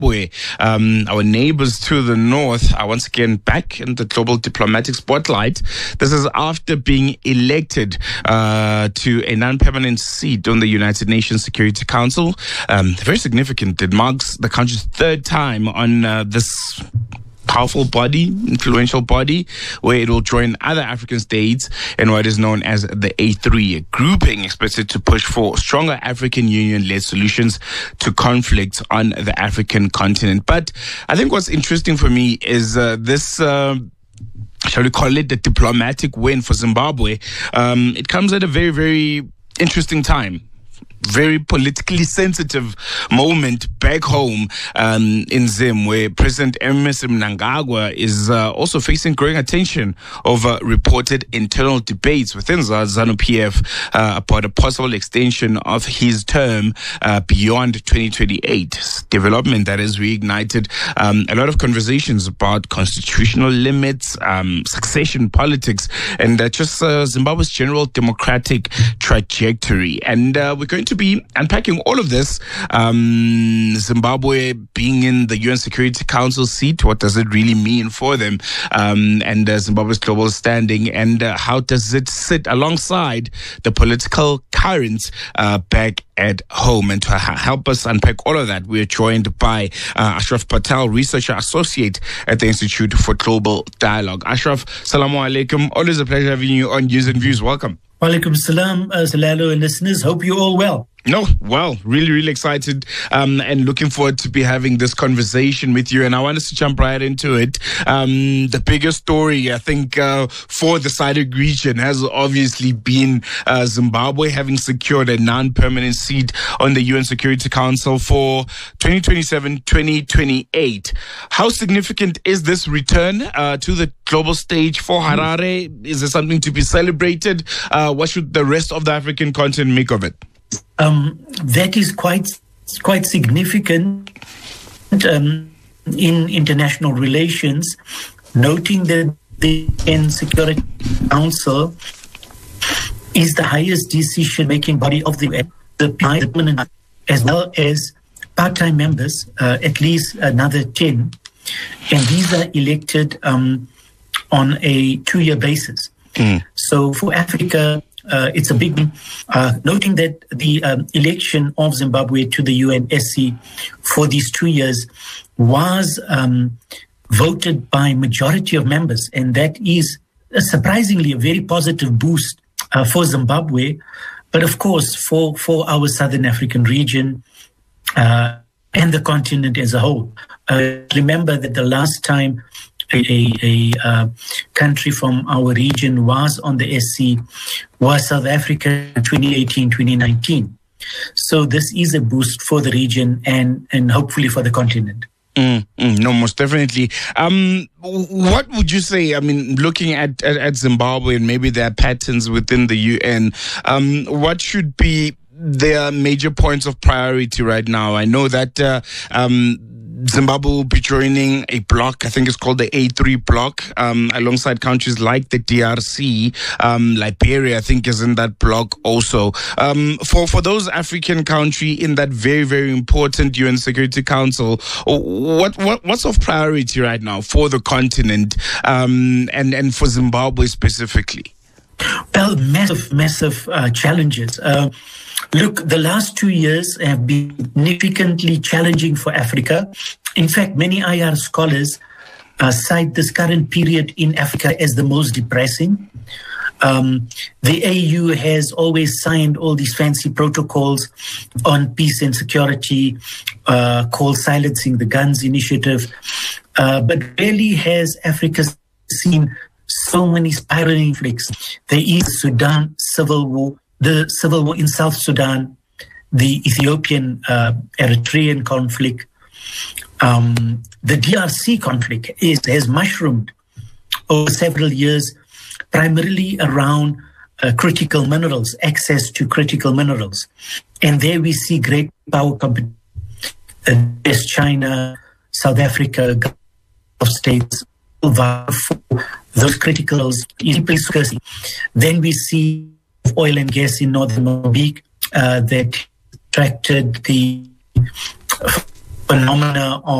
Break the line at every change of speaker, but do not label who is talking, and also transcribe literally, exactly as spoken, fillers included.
Zimbabwe, um, our neighbors to the north, are once again back in the global diplomatic spotlight. This is after being elected uh, to a non-permanent seat on the United Nations Security Council. Um, very significant. It marks the country's third time on uh, this powerful body, influential body, where it will join other African states in what is known as the A three, a grouping expected to push for stronger African Union-led solutions to conflicts on the African continent. But I think what's interesting for me is uh, this... Uh, shall we call it the diplomatic win for Zimbabwe? Um, it comes at a very, very interesting time. Very politically sensitive moment back home um, in Zim, where President Emmerson Mnangagwa is uh, also facing growing attention over reported internal debates within ZANU P F uh, about a possible extension of his term uh, beyond twenty twenty-eight. Development that has reignited um, a lot of conversations about constitutional limits, um, succession politics, and uh, just uh, Zimbabwe's general democratic trajectory. And uh, we're going to to be unpacking all of this. Um, Zimbabwe being in the U N Security Council seat, what does it really mean for them? Um, and uh, Zimbabwe's global standing, and uh, how does it sit alongside the political currents uh, back at home? And to ha- help us unpack all of that, we're joined by uh, Ashraf Patel, Researcher Associate at the Institute for Global Dialogue. Ashraf, salamu alaikum. Always a pleasure having you on News and Views. Welcome.
Walaikum salam, uh, Salalo and listeners. Hope you're all well.
No, well, really, really excited um, and looking forward to be having this conversation with you. And I want us to jump right into it. Um, the biggest story, I think, uh, for the SADC region has obviously been uh, Zimbabwe having secured a non-permanent seat on the U N Security Council for twenty twenty-seven to twenty twenty-eight. How significant is this return uh, to the global stage for Harare? Is there something to be celebrated? Uh, what should the rest of the African continent make of it?
Um, that is quite quite significant um, in international relations, noting that the U N Security Council is the highest decision-making body of the U N, the permanent, as well as part-time members, uh, at least another ten, and these are elected um, on a two-year basis. Mm. So for Africa, Uh, it's a big uh, noting that the um, election of Zimbabwe to the U N S C for these two years was um, voted by majority of members, and that is uh, surprisingly a very positive boost uh, for Zimbabwe, but of course for, for our Southern African region uh, and the continent as a whole. Uh, remember that the last time a, a, a uh, country from our region was on the S C was South Africa in twenty eighteen to twenty nineteen. So this is a boost for the region and, and hopefully for the continent.
Mm, mm, no, most definitely. Um, what would you say, I mean, looking at, at, at Zimbabwe and maybe their patterns within the U N, um, what should be their major points of priority right now? I know that uh, um, Zimbabwe will be joining a bloc, I think it's called the A three bloc, um, alongside countries like the D R C. Um, Liberia, I think, is in that bloc also. Um, for, for those African countries in that very, very important U N Security Council, what, what what's of priority right now for the continent um, and, and for Zimbabwe specifically?
Well, massive, massive uh, challenges. Uh, Look, the last two years have been significantly challenging for Africa. In fact, many I R scholars uh, cite this current period in Africa as the most depressing. Um, the A U has always signed all these fancy protocols on peace and security, uh, called Silencing the Guns Initiative. Uh, but rarely has Africa seen so many spiraling conflicts. There is Sudan civil war, the civil war in South Sudan, the Ethiopian uh, Eritrean conflict, um, the D R C conflict is, has mushroomed over several years, primarily around uh, critical minerals, access to critical minerals. And there we see great power competition. Uh, there's China, South Africa, Gulf states, for those criticals. Then we see oil and gas in northern Mozambique uh, that attracted the phenomena of